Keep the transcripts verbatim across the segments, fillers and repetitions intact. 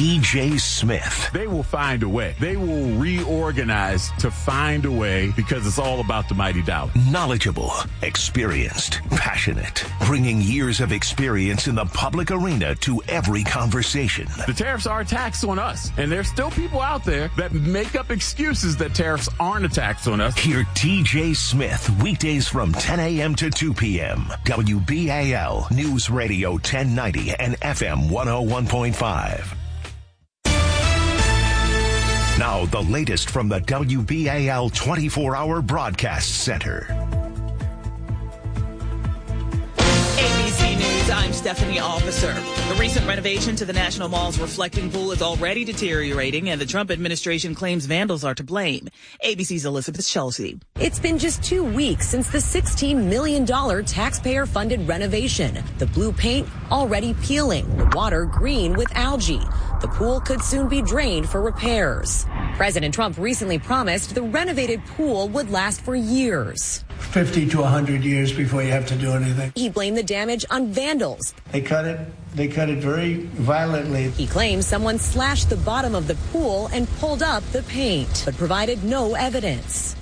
T J Smith. They will find a way. They will reorganize to find a way because it's all about the mighty dollar. Knowledgeable, experienced, passionate, bringing years of experience in the public arena to every conversation. The tariffs are a tax on us, and there's still people out there that make up excuses that tariffs aren't a tax on us. Hear T J Smith weekdays from ten a.m. to two p.m. W B A L News Radio ten ninety and F M one oh one point five. Now, the latest from the W B A L twenty-four hour Broadcast Center. A B C News, I'm Stephanie Officer. The recent renovation to the National Mall's reflecting pool is already deteriorating, and the Trump administration claims vandals are to blame. A B C's Elizabeth Chelsea. It's been just two weeks since the sixteen million dollars taxpayer-funded renovation. The blue paint already peeling, the water green with algae. The pool could soon be drained for repairs. President Trump recently promised the renovated pool would last for years. fifty to one hundred years before you have to do anything. He blamed the damage on vandals. They cut it. They cut it very violently. He claims someone slashed the bottom of the pool and pulled up the paint, but provided no evidence.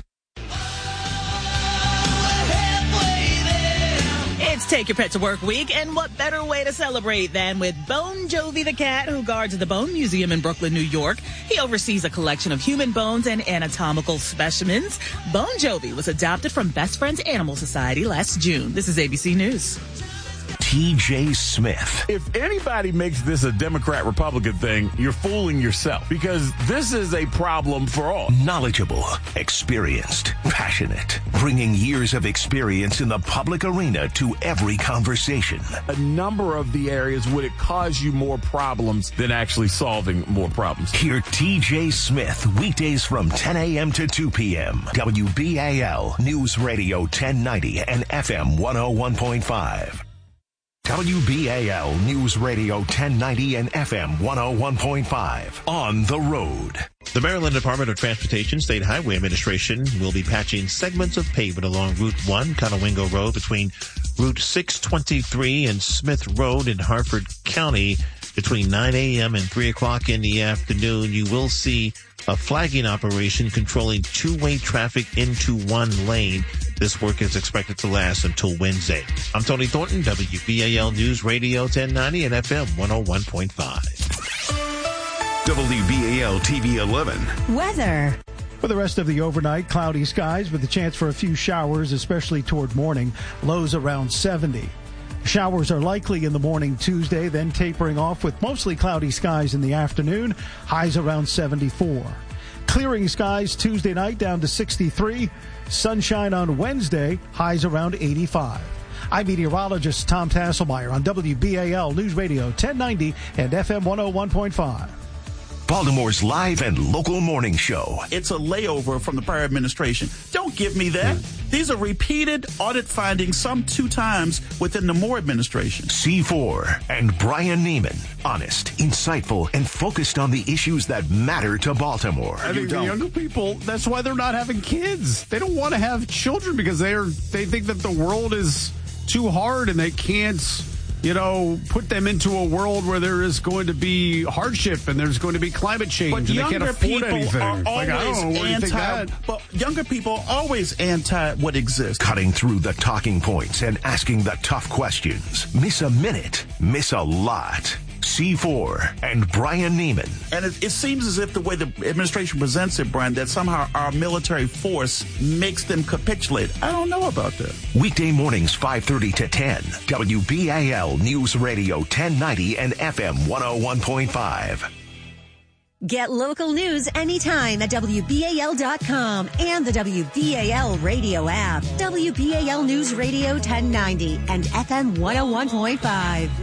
It's Take Your Pet to Work Week, and what better way to celebrate than with Bon Jovi the cat, who guards the Bone Museum in Brooklyn, New York. He oversees a collection of human bones and anatomical specimens. Bon Jovi was adopted from Best Friends Animal Society last June. This is A B C News. T J Smith. If anybody makes this a Democrat-Republican thing, you're fooling yourself, because this is a problem for all. Knowledgeable, experienced, passionate, bringing years of experience in the public arena to every conversation. A number of the areas would it cause you more problems than actually solving more problems. Hear T J Smith weekdays from ten a.m. to two p.m. W B A L News Radio ten ninety and F M one oh one point five. W B A L News Radio ten ninety and F M one oh one point five. On the road. The Maryland Department of Transportation State Highway Administration will be patching segments of pavement along Route one, Conowingo Road, between Route six twenty-three and Smith Road in Harford County between nine a.m. and three o'clock in the afternoon. You will see a flagging operation controlling two-way traffic into one lane. This work is expected to last until Wednesday. I'm Tony Thornton, W B A L News Radio ten ninety and F M one oh one point five. W B A L T V eleven. Weather. For the rest of the overnight, cloudy skies with a chance for a few showers, especially toward morning. Lows around seventy. Showers are likely in the morning Tuesday, then tapering off with mostly cloudy skies in the afternoon. Highs around seventy-four. Clearing skies Tuesday night down to sixty-three. Sunshine on Wednesday, highs around eighty-five. I'm meteorologist Tom Tasselmeyer on W B A L News Radio ten ninety and F M one oh one point five. Baltimore's live and local morning show. It's a layover from the prior administration. Don't give me that. These are repeated audit findings, some two times within the Moore administration. C four and Brian Neiman. Honest, insightful, and focused on the issues that matter to Baltimore. I think the younger people, that's why they're not having kids. They don't want to have children because they're they think that the world is too hard and they can't, you know, put them into a world where there is going to be hardship and there's going to be climate change But and they can't younger afford people anything. are Like, I don't know, always where do you think anti. that? But younger people are always anti what exists. Cutting through the talking points and asking the tough questions. Miss a minute, miss a lot. C four and Brian Neiman. And it, it seems as if the way the administration presents it, Brian, that somehow our military force makes them capitulate. I don't know about that. Weekday mornings five thirty to ten. W B A L News Radio ten ninety and F M one oh one point five. Get local news anytime at W B A L dot com and the W B A L radio app. W B A L News Radio ten ninety and F M one oh one point five.